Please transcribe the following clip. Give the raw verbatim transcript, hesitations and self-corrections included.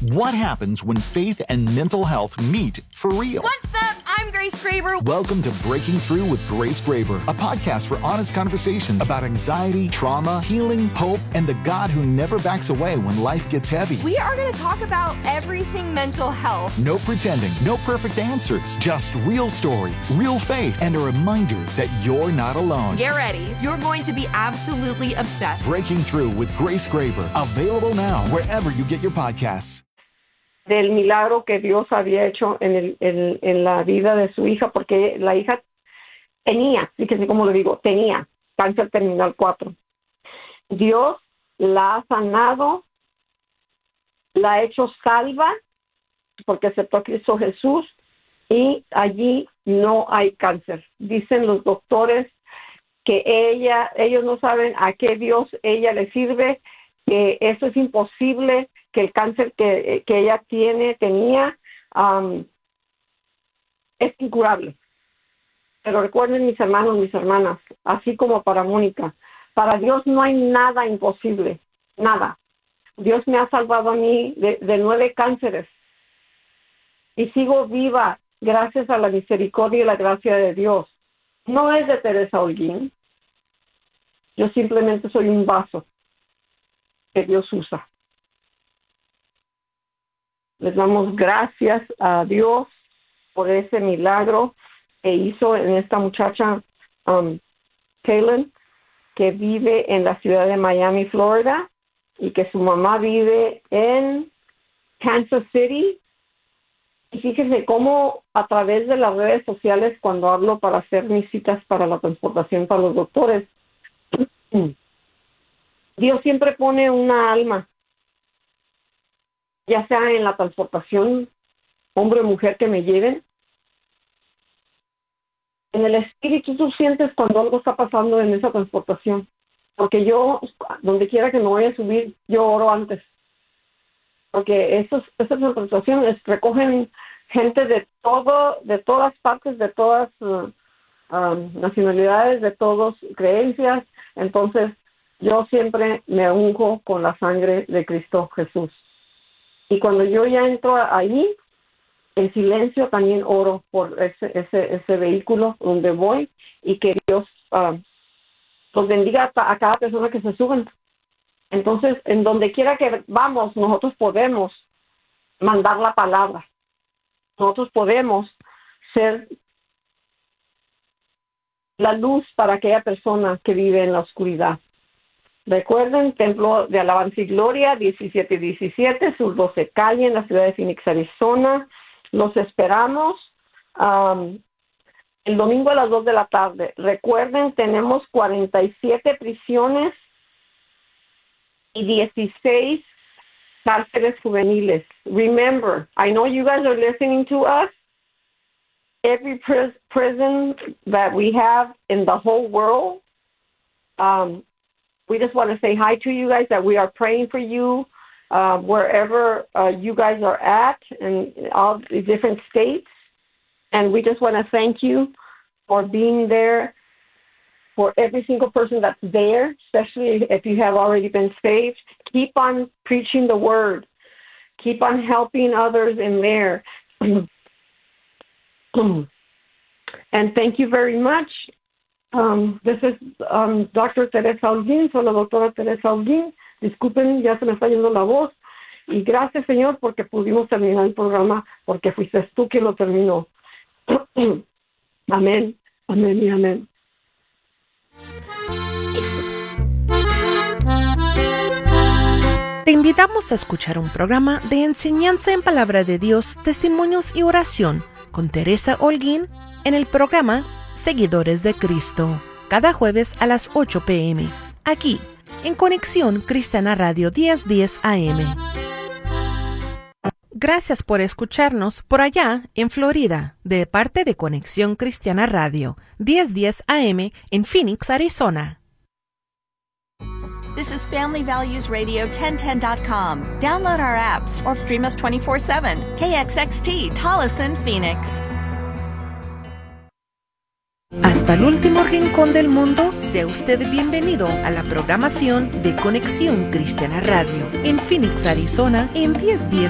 What happens when faith and mental health meet for real? What's up? I'm Grace Graber. Welcome to Breaking Through with Grace Graber, a podcast for honest conversations about anxiety, trauma, healing, hope, and the God who never backs away when life gets heavy. We are going to talk about everything mental health. No pretending, no perfect answers, just real stories, real faith, and a reminder that you're not alone. Get ready. You're going to be absolutely obsessed. Breaking Through with Grace Graber, available now wherever you get your podcasts. Del milagro que Dios había hecho en, el, en, en la vida de su hija, porque la hija tenía, fíjense cómo le digo, tenía cáncer terminal cuatro. Dios la ha sanado, la ha hecho salva, porque aceptó a Cristo Jesús, y allí no hay cáncer. Dicen los doctores que ella, ellos no saben a qué Dios ella le sirve, que eso es imposible, que el cáncer que, que ella tiene, tenía, um, es incurable. Pero recuerden, mis hermanos, mis hermanas, así como para Mónica, para Dios no hay nada imposible, nada. Dios me ha salvado a mí de, de nueve cánceres y sigo viva gracias a la misericordia y la gracia de Dios. No es de Teresa Holguín. Yo simplemente soy un vaso que Dios usa. Les damos gracias a Dios por ese milagro que hizo en esta muchacha, um, Kaylin, que vive en la ciudad de Miami, Florida, y que su mamá vive en Kansas City. Y fíjense cómo a través de las redes sociales, cuando hablo para hacer mis citas para la transportación para los doctores, Dios siempre pone una alma, ya sea en la transportación, hombre o mujer que me lleven. En el espíritu tú sientes cuando algo está pasando en esa transportación. Porque yo, donde quiera que me voy a subir, yo oro antes. Porque esos, esas transportaciones recogen gente de todo, de todas partes, de todas uh, um, nacionalidades, de todas creencias. Entonces, yo siempre me unjo con la sangre de Cristo Jesús. Y cuando yo ya entro ahí, en silencio también oro por ese ese ese vehículo donde voy, y que Dios uh, los bendiga a, a cada persona que se suben. Entonces, en donde quiera que vamos, nosotros podemos mandar la palabra. Nosotros podemos ser la luz para aquella persona que vive en la oscuridad. Recuerden, Templo de Alabanza y Gloria, diecisiete diecisiete, Sur doce Calle, en la ciudad de Phoenix, Arizona. Los esperamos um, el domingo a las dos de la tarde. Recuerden, tenemos cuarenta y siete prisiones y dieciséis cárceles juveniles. Remember, I know you guys are listening to us. Every pris- prison that we have in the whole world, um, we just want to say hi to you guys, that we are praying for you uh, wherever uh, you guys are at in all the different states. And we just want to thank you for being there, for every single person that's there, especially if you have already been saved. Keep on preaching the word. Keep on helping others in there. And thank you very much. Um, this is um, Doctor Teresa Holguín, soy la doctora Teresa Holguín. Disculpen, ya se me está yendo la voz. Y gracias, Señor, porque pudimos terminar el programa, porque fuiste tú quien lo terminó. Amén, amén y amén. Te invitamos a escuchar un programa de enseñanza en palabra de Dios, testimonios y oración con Teresa Holguín en el programa Seguidores de Cristo, cada jueves a las ocho p.m., aquí en Conexión Cristiana Radio diez diez A M. Gracias por escucharnos por allá en Florida, de parte de Conexión Cristiana Radio diez diez A M en Phoenix, Arizona. This is Family Values Radio ten ten dot com. Download our apps or stream us twenty-four seven. K X X T, Tolleson, Phoenix. Hasta el último rincón del mundo, sea usted bienvenido a la programación de Conexión Cristiana Radio en Phoenix, Arizona, en diez diez